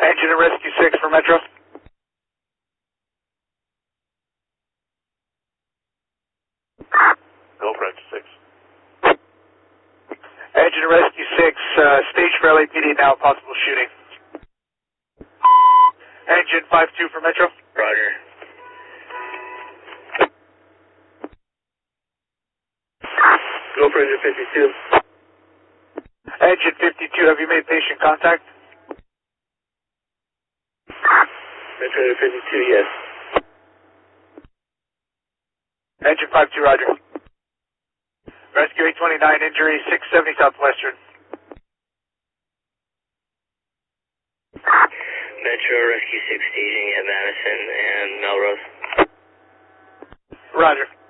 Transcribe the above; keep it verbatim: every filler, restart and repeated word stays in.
Engine and Rescue six for Metro. Go for Rescue six. Engine and Rescue six, uh, stage for L A P D now, possible shooting. Engine five two for Metro. Roger. Go for engine fifty-two. Engine fifty-two, have you made patient contact? Metro engine fifty-two, yes. Engine five two, roger. Rescue eight twenty-nine, injury six seventy Southwestern. Metro Rescue six staging at Madison and Melrose. Roger.